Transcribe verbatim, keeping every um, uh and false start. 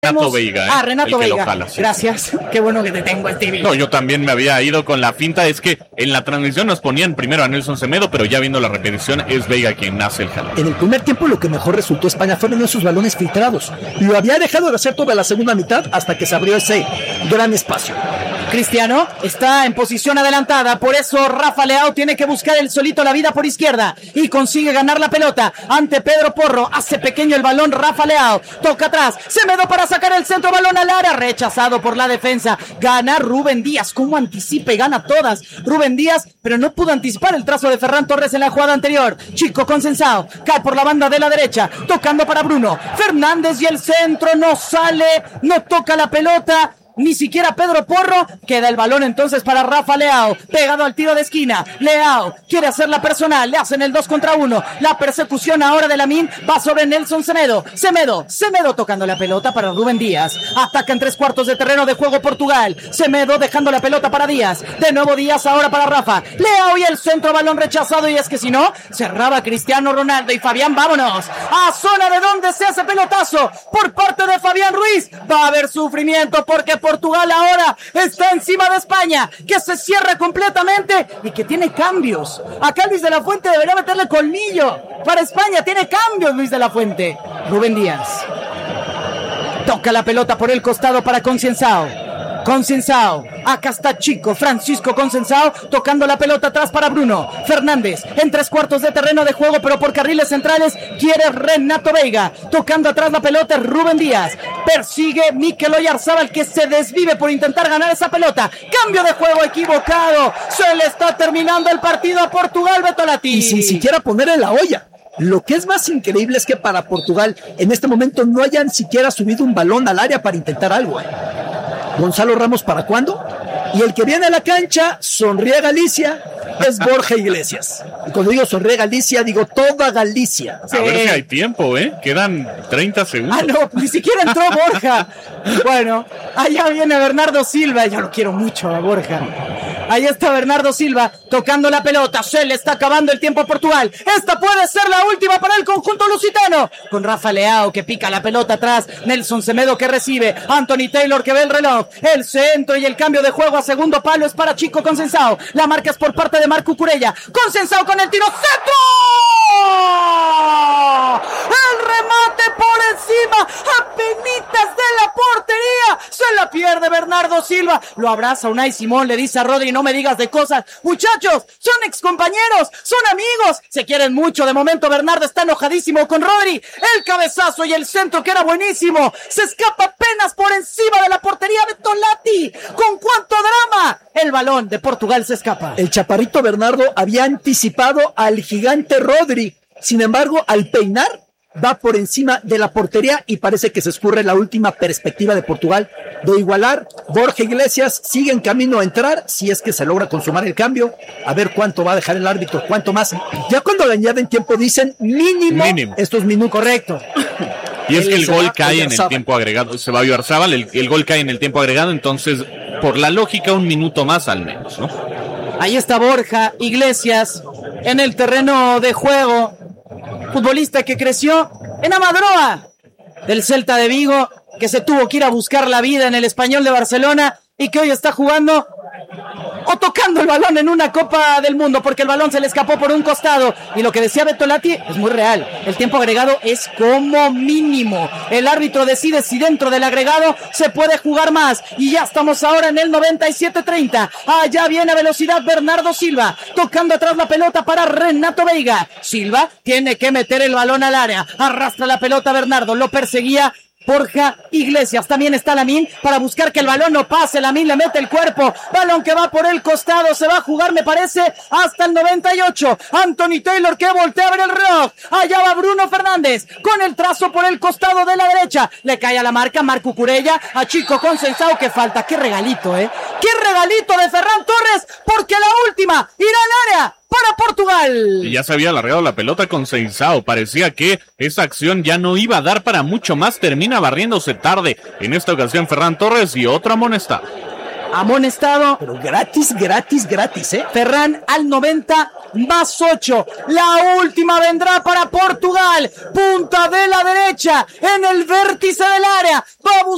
Renato Veiga, ¿eh? Ah, Renato Veiga. Jala, sí. Gracias. Qué bueno que te tengo, Stevie. No, yo también me había ido con la finta. Es que en la transmisión nos ponían primero a Nelson Semedo, pero ya viendo la repetición es Veiga quien hace el jala. En el primer tiempo lo que mejor resultó a España fueron esos balones filtrados. Lo había dejado de hacer toda la segunda mitad hasta que se abrió ese gran espacio. Cristiano está en posición adelantada, por eso Rafa Leao tiene que buscar el solito la vida por izquierda y consigue ganar la pelota ante Pedro Porro. Hace pequeño el balón Rafa Leao, toca atrás, Semedo para sacar el centro, balón al área, rechazado por la defensa. Gana Rúben Díaz, cómo anticipa y gana todas Rúben Díaz, pero no pudo anticipar el trazo de Ferran Torres en la jugada anterior. Chico Consensao cae por la banda de la derecha, tocando para Bruno Fernández y el centro no sale, no toca la pelota. Ni siquiera Pedro Porro. Queda el balón entonces para Rafa Leao, pegado al tiro de esquina. Leao quiere hacerla personal, le hacen el dos contra uno. La persecución ahora de Lamine va sobre Nelson Semedo. Semedo, Semedo tocando la pelota para Rúben Díaz. Ataca en tres cuartos de terreno de juego Portugal. Semedo dejando la pelota para Díaz. De nuevo Díaz ahora para Rafa. Leao y el centro, balón rechazado. Y es que si no, cerraba Cristiano Ronaldo y Fabián, vámonos a zona de donde se hace pelotazo por parte de Fabián Ruiz. Va a haber sufrimiento porque Portugal ahora está encima de España, que se cierra completamente y que tiene cambios. Acá Luis de la Fuente debería meterle colmillo. Para España tiene cambios Luis de la Fuente. Rúben Díaz toca la pelota por el costado para Consensao. Consensao, acá está Chico, Francisco Consensao, tocando la pelota atrás para Bruno Fernández, en tres cuartos de terreno de juego, pero por carriles centrales quiere Renato Veiga, tocando atrás la pelota Rúben Díaz, persigue Mikel Oyarzabal, que se desvive por intentar ganar esa pelota, cambio de juego equivocado, se le está terminando el partido a Portugal, Betolati. Y sin siquiera poner en la olla. Lo que es más increíble es que para Portugal en este momento no hayan siquiera subido un balón al área para intentar algo. ¿eh? Gonzalo Ramos, ¿para cuándo? Y el que viene a la cancha, sonríe Galicia, es Borja Iglesias. Y cuando digo sonríe Galicia, digo toda Galicia. Sí. A ver si hay tiempo, ¿eh? Quedan treinta segundos. Ah, no, ni siquiera entró Borja. Bueno, allá viene Bernardo Silva, yo lo quiero mucho a Borja. Ahí está Bernardo Silva tocando la pelota. Se le está acabando el tiempo a Portugal. Esta puede ser la última para el conjunto lusitano. Con Rafa Leao que pica la pelota atrás. Nelson Semedo que recibe. Anthony Taylor que ve el reloj. El centro y el cambio de juego a segundo palo es para Chico Consensao. La marca es por parte de Marco Cucurella. Consensao con el tiro. ¡Centro! El remate por encima. Apenitas de la portería. Se la pierde Bernardo Silva. Lo abraza Unai Simón. Le dice a Rodri, no me digas de cosas. Muchachos, son excompañeros, son amigos, se quieren mucho. De momento Bernardo está enojadísimo con Rodri. El cabezazo y el centro que era buenísimo. Se escapa apenas por encima de la portería de Betolati. ¿Con cuánto drama? El balón de Portugal se escapa. El chaparrito Bernardo había anticipado al gigante Rodri. Sin embargo, al peinar, va por encima de la portería y parece que se escurre la última perspectiva de Portugal de igualar. Borja Iglesias sigue en camino a entrar, si es que se logra consumar el cambio. A ver cuánto va a dejar el árbitro, cuánto más. Ya cuando le añaden tiempo dicen mínimo, mínimo. estos minutos. Correcto. Y es que el gol cae en el tiempo agregado. Se va a Oyarzabal, el, el gol cae en el tiempo agregado, entonces por la lógica un minuto más al menos, ¿no? Ahí está Borja Iglesias en el terreno de juego. Futbolista que creció en Amadroa del Celta de Vigo, que se tuvo que ir a buscar la vida en el Español de Barcelona y que hoy está jugando o tocando el balón en una Copa del Mundo, porque el balón se le escapó por un costado. Y lo que decía Betolati es muy real. El tiempo agregado es como mínimo. El árbitro decide si dentro del agregado se puede jugar más. Y ya estamos ahora en el noventa y siete treinta. Allá viene a velocidad Bernardo Silva, tocando atrás la pelota para Renato Veiga. Silva tiene que meter el balón al área. Arrastra la pelota Bernardo, lo perseguía Borja Iglesias. También está Lamine para buscar que el balón no pase. Lamine le mete el cuerpo, balón que va por el costado, se va a jugar me parece hasta el noventa y ocho. Anthony Taylor que voltea a ver el reloj. Allá va Bruno Fernández con el trazo por el costado de la derecha, le cae a la marca Marco Cucurella, a Chico Consensao que falta. Qué regalito, eh qué regalito de Ferran Torres, porque la última irá al área para Portugal. Y ya se había alargado la pelota con Consensao. Parecía que esa acción ya no iba a dar para mucho más. Termina barriéndose tarde. En esta ocasión Ferran Torres y otro amonestado. Amonestado. Pero gratis, gratis, gratis, ¿eh? Ferran al noventa más ocho. La última vendrá para Portugal. Punta de la derecha en el vértice del área. Va a buscar